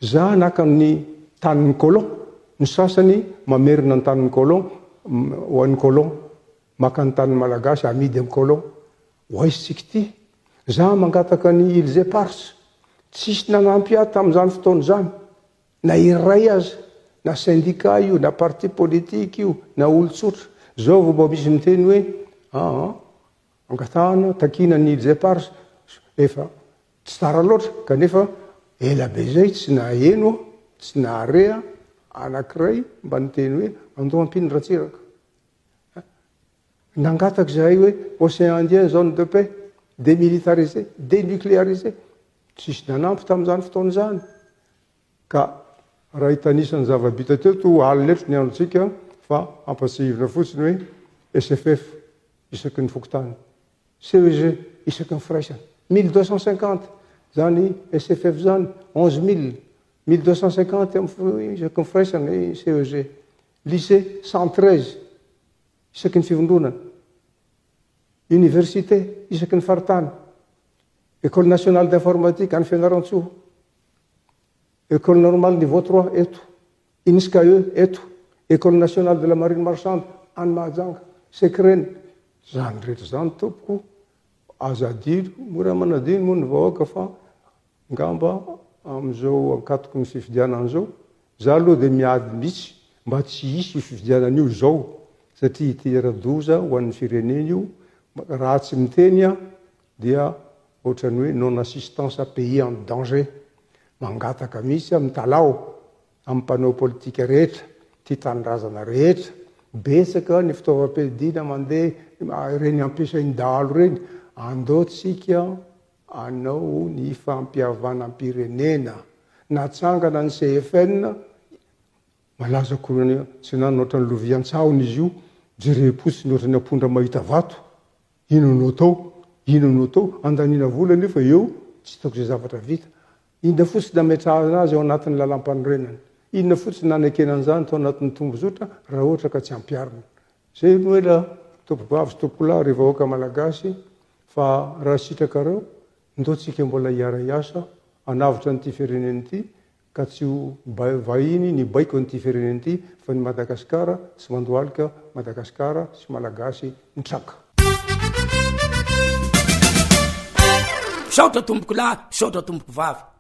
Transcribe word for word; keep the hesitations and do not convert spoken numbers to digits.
za naka ny tanin'ny colon ny sasany mamerina ny tanin'ny colon ho an'ny colon maka ny tanin'ny malagasy amidy amin'ny colon hoaisitsika ty za mangataka ny îles éparses tsisy nanampy ahy tamin'izany fotoana zany na iray aza na syndicat io na parti politique io na olotsotra zao vao mba misy miteny hoe aa angatahana takina ny îles éparses efa tsy tsara loatra kanefa ela be zay tsy naheno tsy naharea anankiray mba niteny hoe andao ampiny ratsiraka nangataka zahay hoe océan indien zone de paix démilitarisé dénucléarisé tsisy nanampy tamin'izany fotoana zany ka raha hitanisany zava-bita teo to aliletro ny androtsika fa ampatsihivina fotsiny hoe S F F isaky ny fokotany C E G isaky ny firaisana mille deux cent cinquante zany S F F zany onze mille mille deux cent cinquante isaky ny firaisana C E G lycée cent treize isaky ny fivondronana université isaky ny faritany école nationale d'informatique any Fianarantsoa école normale niveau trois eto I N S C A E eto école nationale de la marine marchande any Mahajanga secrène zany rehetra zany tompoko aza adino mora manadino moa ny vahoaka fa ngamba am'izao ankatoko ny fifidianana zao za aloha dia miady mihitsy mba tsy hisy fifidianana io zao satria itera-doza ho an'ny firenena io raha tsy miteny a dia ohatrany hoe non assistance à pays en danger mangataka mihitsy amin'ny talao amin'ny mpanao politika rehetra ty tanirazana rehetra betsaka ny fitaovam-piadina mandeha reny ampiasainy dahalo reny andaotsika anao ny fampiavanam-pirenena natsangana ny C F N malaza koany tsy nany ohatrany lovian-tsahony izy io jerepotsiny ohatrany ampondra mahita vato inonao tao inonao tao andanina vola nefa eo tsy hitako zay zavatra vita inona fotsiny nametrahana azy ao anatin'ny lalam-panorenana inona fotsiny nanekenan'izany tao anatin'ny tombozotra raha ohatra ka tsy ampiarina zay no ela tompoko avy sy tompokolahy ry vahoaka malagasy fa raha sitrakareo ndotsika mbola hiara hiasa anavitra n'ity fireneny ity ka tsy ho vahiny ny baiko n'ity fireneny ity fa ny Madagasikara tsy mandoalika Madagasikara sy malagasy mitraka saotra tomboko lahy saotra tomboko vavy